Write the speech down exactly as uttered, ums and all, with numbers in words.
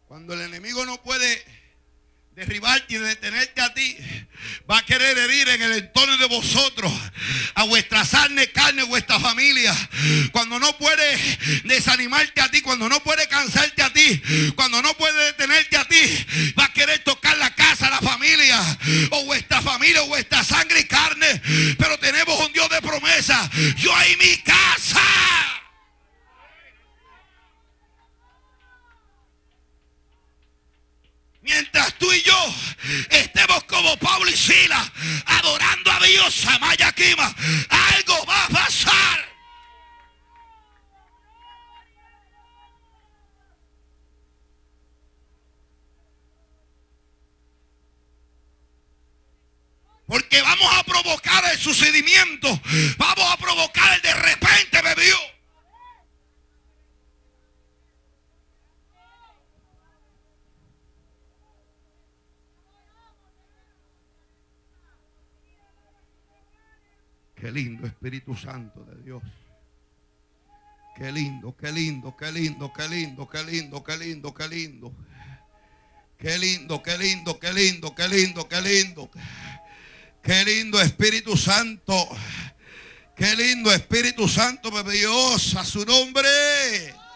Cuando el enemigo no puede derribarte y detenerte a ti, va a querer herir en el entorno de vosotros, a vuestra carne, carne, vuestra familia. Cuando no puede desanimarte a ti, cuando no puede cansarte a ti, cuando no puede detenerte a ti, va a querer tocar la casa, la familia, o vuestra familia, o vuestra sangre y carne. Pero tenemos un Dios de promesa. Yo y mi casa. Mientras tú y yo estemos como Pablo y Silas adorando a Dios, Amaya Kima, algo va a pasar. Porque vamos a provocar el sucedimiento, vamos a provocar el de repente me vio. Qué lindo Espíritu Santo de Dios. Qué lindo, qué lindo, qué lindo, qué lindo, qué lindo, qué lindo, qué lindo. Qué lindo, qué lindo, qué lindo, qué lindo, qué lindo. Qué lindo Espíritu Santo. Qué lindo Espíritu Santo de Dios, a su nombre.